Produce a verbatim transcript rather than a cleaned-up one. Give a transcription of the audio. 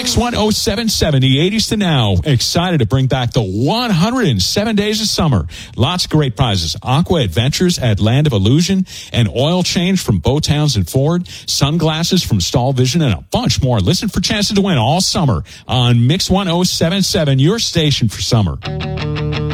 Mix one oh seven point seven, the eighties to now. Excited to bring back the one hundred seven days of summer. Lots of great prizes. Aqua Adventures at Land of Illusion, an oil change from Bo Townsend Ford, sunglasses from Stall Vision, and a bunch more. Listen for chances to win all summer on Mix one oh seven point seven, your station for summer.